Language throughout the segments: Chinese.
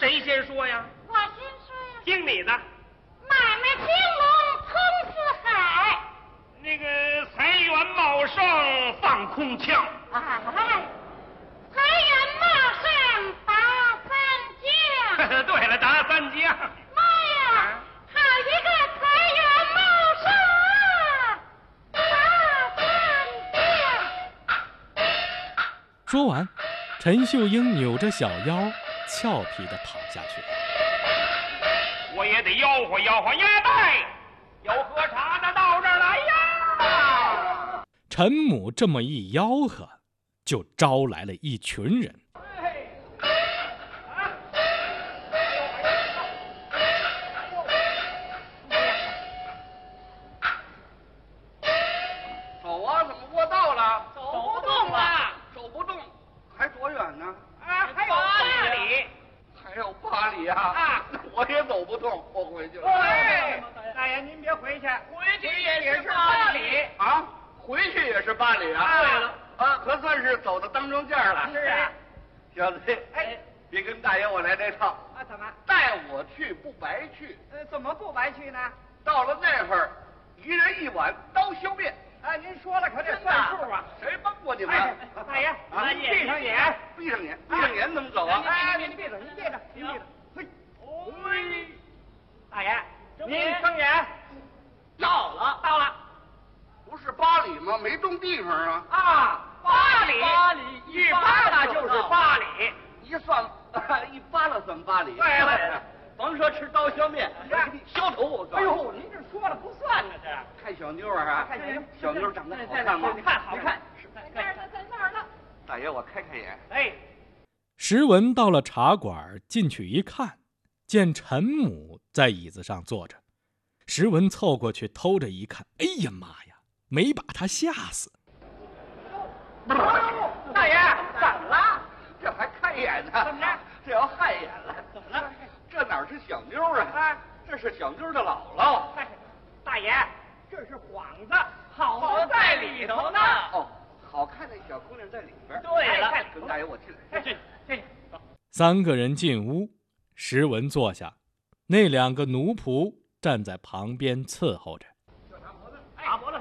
谁先说呀？ 我先说呀。 听你的。 买卖兴隆通四海。 那个财源茂盛放空枪。 哎，财源茂盛打三江。 对了，打三江。 妈呀，好一个财源茂盛啊！打三江。 说完，陈秀英扭着小腰，俏皮地跑下去了。 我也得吆喝吆喝鸭蛋，有喝茶的到这儿来呀！ 陈母这么一吆喝，就招来了一群人。 走啊，怎么过道了？ 走不动了， 走不动，还多远呢？ 啊，还有8里。 还有8里啊！ 啊， 我也走不动，我回去了。 哎，大爷您别回去，回去也是8里啊，回去也是8里啊。 对了， 啊，可算是走到当中间了。 是啊， 小子， 哎， 别跟大爷我来这套。 啊，怎么？ 带我去不白去。 怎么不白去呢？ 到了那会儿，一人1碗刀削面。 啊，您说了可得算数啊！ 谁帮过你们？ 哎，大爷，您闭上眼， 闭上眼，闭上眼怎么走啊？ 哎，您闭着，您闭着，您闭着。嘿，嘿，大爷，您睁眼。到了。 不是8里吗？没动地方啊。 啊，8里，一扒拉就是8里。 一算一扒拉算8里。 对了， 甭说吃刀削面，削头我告诉你。 哎呦，您这说了不算呢，这看小妞啊， 看小妞， 小妞长得好看吗？ 好看。 在那儿呢。 大爷，我开眼。 哎， 石文到了茶馆，进去一看，见陈母在椅子上坐着。石文凑过去偷着一看，哎呀妈呀，没把他吓死。 大爷，怎么了？ 这还看眼呢？ 怎么着？ 这要害眼了？ 怎么了？ 这哪是小妞啊？这是小妞的姥姥。 大爷，这是幌子，好在里头呢。 哦，好看的小姑娘在里边。 对了， 跟大爷我进来。 进。 3个人进屋，石文坐下，那2个奴仆站在旁边伺候着。 擦脖子。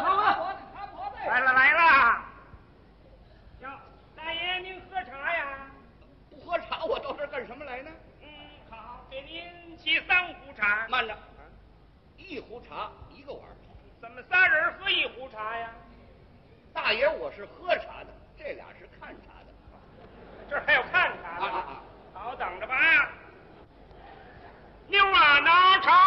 来了。行，大爷您喝茶呀？ 不喝茶，我到这儿干什么来呢？ 好，给您沏3壶茶。 慢着，1壶茶1个碗。 怎么3人喝1壶茶呀？ 大爷，我是喝茶的，这俩是看茶的。 这儿还有看茶的。 啊， 好，等着吧。